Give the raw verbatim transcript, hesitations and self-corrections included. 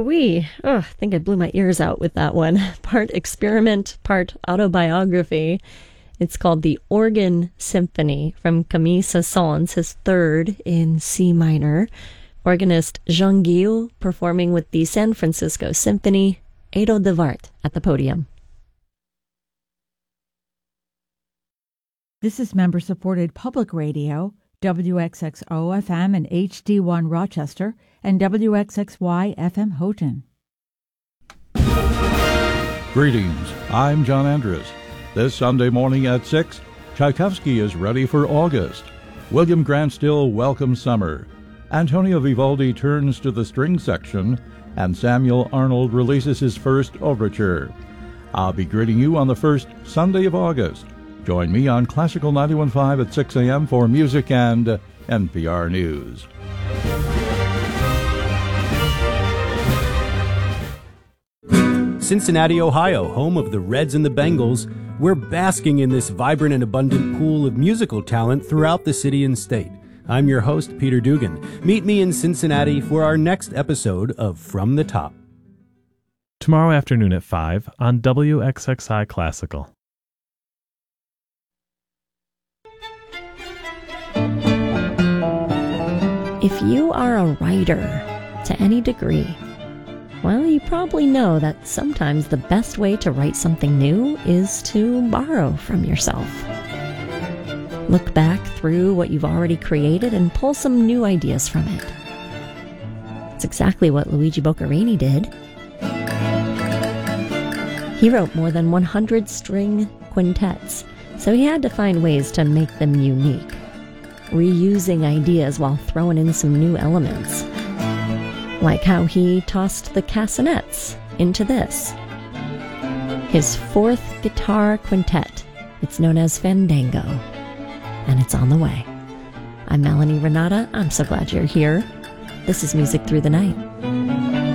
wee. Oh, I think I blew my ears out with that one. Part experiment, part autobiography. It's called The Organ Symphony from Camille Saint-Saëns, his third in C minor. Organist Jean Guillou performing with the San Francisco Symphony. Edo de Wart at the podium. This is member-supported public radio, W X X O F M and H D one Rochester, and W X X Y F M Houghton. Greetings, I'm John Andrus. This Sunday morning at six, Tchaikovsky is ready for August. William Grant Still welcomes summer. Antonio Vivaldi turns to the string section, and Samuel Arnold releases his first overture. I'll be greeting you on the first Sunday of August. Join me on Classical ninety-one point five at six a.m. for music and N P R News. Cincinnati, Ohio, home of the Reds and the Bengals, we're basking in this vibrant and abundant pool of musical talent throughout the city and state. I'm your host, Peter Dugan. Meet me in Cincinnati for our next episode of From the Top. Tomorrow afternoon at five on W X X I Classical. If you are a writer to any degree, well, you probably know that sometimes the best way to write something new is to borrow from yourself. Look back through what you've already created and pull some new ideas from it. That's exactly what Luigi Boccherini did. He wrote more than one hundred string quintets, so he had to find ways to make them unique, reusing ideas while throwing in some new elements. Like how he tossed the castanets into this. His fourth guitar quintet. It's known as Fandango. And it's on the way. I'm Melanie Renata. I'm so glad you're here. This is Music Through the Night.